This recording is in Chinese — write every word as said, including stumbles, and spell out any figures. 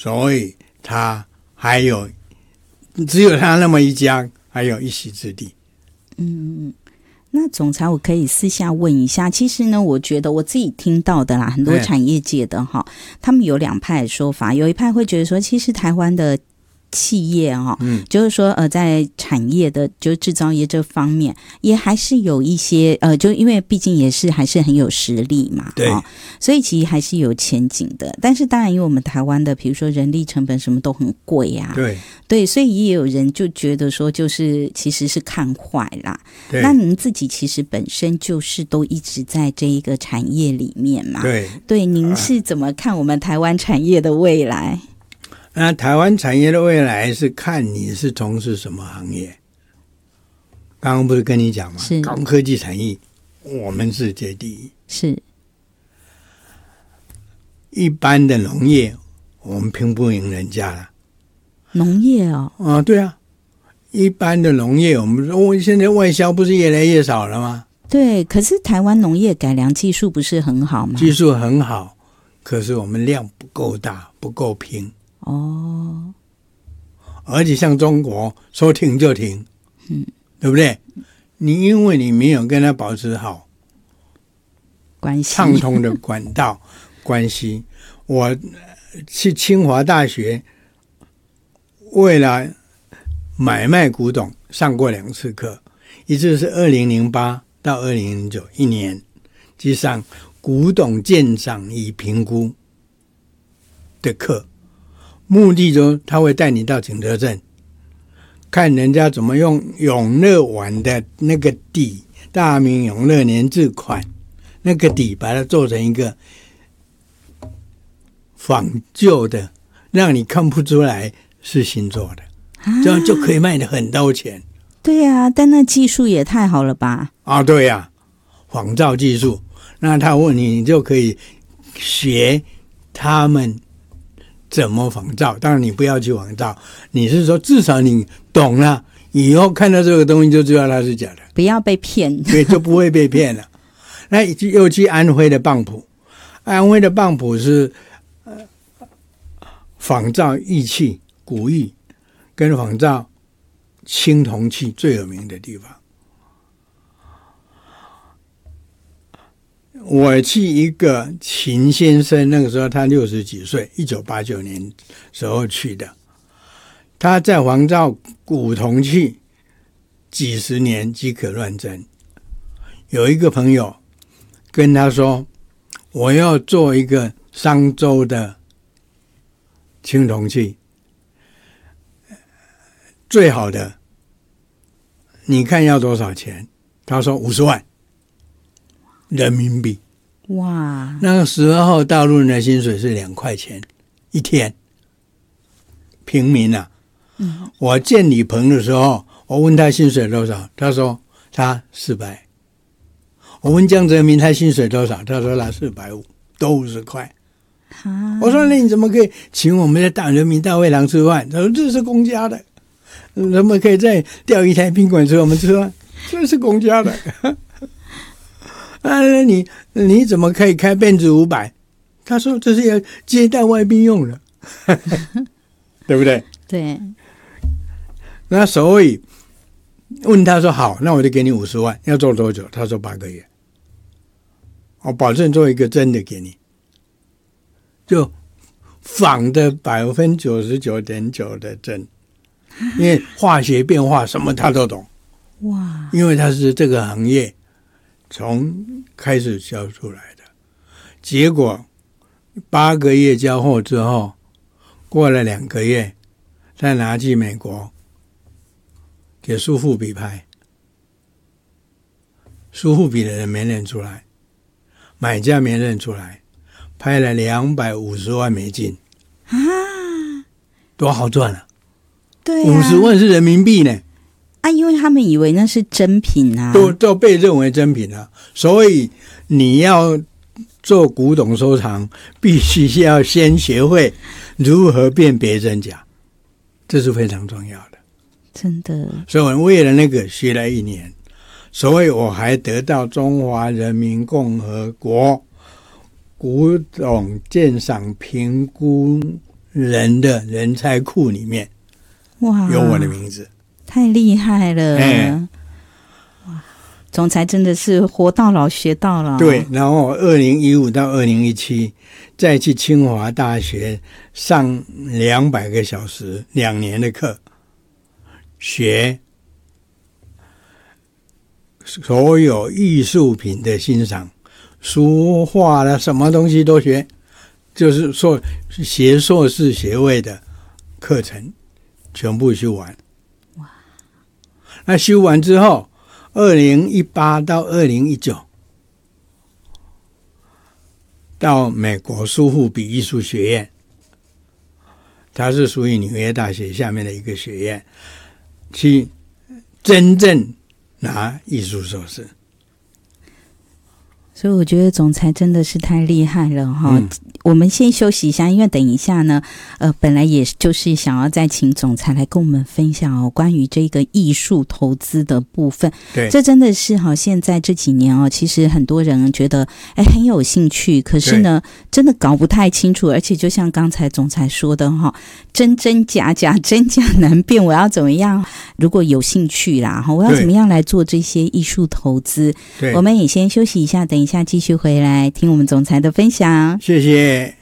所以他还有只有他那么一家还有一席之地。 嗯，那总裁我可以私下问一下，其实呢我觉得我自己听到的啦，很多产业界的哈，他们有两派说法，有一派会觉得说其实台湾的企业哈、哦嗯，就是说呃，在产业的就制造业这方面，也还是有一些呃，就因为毕竟也是还是很有实力嘛， 对、 哦，所以其实还是有前景的。但是当然，因为我们台湾的，比如说人力成本什么都很贵啊， 对对，所以也有人就觉得说，就是其实是看坏啦。那您自己其实本身就是都一直在这一个产业里面嘛， 对对，您是怎么看我们台湾产业的未来？ 那台湾产业的未来是看你是从事什么行业。刚刚不是跟你讲吗？ 是高科技产业，我们世界第一。 是一般的农业，我们拼不赢人家了。 农业哦， 啊，对啊，一般的农业，我们说现在外销不是越来越少了吗？ 对，可是台湾农业改良技术不是很好吗？ 技术很好，可是我们量不够大，不够拼。 哦， 而且像中国说停就停， 嗯， 对不对？你因为你没有跟他保持好关系畅通的管道关系。我去清华大学为了买卖古董上过两次课，一次是二零零八到二零零九一年，去上古董鉴赏与评估的课。目的就是他会带你到景德镇，看人家怎么用永乐碗的那个底，大明永乐年制款那个底，把它做成一个仿旧的，让你看不出来是新做的，这样就可以卖得很多钱。 对啊，但那技术也太好了吧？ 啊，对啊，仿造技术，那他问你，你就可以学他们怎么仿造。当然你不要去仿造，你是说至少你懂了，以后看到这个东西就知道它是假的， 不要被骗， 对，就不会被骗了。那又去安徽的蚌埠，安徽的蚌埠是、呃、仿造玉器、古玉跟仿造青铜器最有名的地方。我去一个秦先生，那个时候他六十几岁，一九八九年时候去的。他在仿造古铜器几十年饥渴乱真。有一个朋友跟他说，我要做一个商周的青铜器，最好的，你看要多少钱？他说五十万人民币。 哇！ 那个时候大陆人的薪水是两块钱一天，平民啊。嗯，我见李鹏的时候，我问他薪水多少，他说他四百。我问江泽民他薪水多少，他说他四百五，都五十块。 啊！ 我说那你怎么可以请我们的大人民大会堂吃饭？他说这是公家的。怎么可以在钓鱼台宾馆吃我们吃饭？这是公家的。啊，你你怎么可以开奔驰五百？他说这是要接待外宾用的，对不对？ 对。 那所以问他说好，那我就给你五十万，要做多久？他说八个月，我保证做一个真的给你，就仿的百分之九十九点九的真，因为化学变化什么他都懂。 哇！ 因为他是这个行业从开始教出来的，结果八个月交货之后，过了两个月，再拿去美国给苏富比拍，苏富比的人没认出来，买家没认出来，拍了两百五十万美金啊， 多好赚啊！ 对啊， 五十万是人民币呢。 啊，因为他们以为那是真品啊， 都都被认为真品了，所以你要做古董收藏，必须要先学会如何辨别真假，这是非常重要的。 真的， 所以我为了那个学了一年，所以我还得到中华人民共和国古董鉴赏评估人的人才库里面， 哇， 有我的名字， 太厉害了！ 哎， 哇，总裁真的是活到老学到老。 对，然后二零一五到二零一七，再去清华大学上两百个小时两年的课，学所有艺术品的欣赏，书画了什么东西都学，就是说学硕士学位的课程全部修完。哇！那修完之后，二零一八到二零一九，到美国苏富比艺术学院，它是属于纽约大学下面的一个学院，去真正拿艺术硕士。 所以我觉得总裁真的是太厉害了哈、嗯！我们先休息一下，因为等一下呢，呃，本来也就是想要再请总裁来跟我们分享哦，关于这个艺术投资的部分。 对， 这真的是哈，现在这几年哦，其实很多人觉得哎很有兴趣，可是呢，真的搞不太清楚，而且就像刚才总裁说的哈，真真假假，真假难辨，我要怎么样？如果有兴趣啦，哈，我要怎么样来做这些艺术投资？ 对， 我们也先休息一下，等一下继续回来听我们总裁的分享。 谢谢。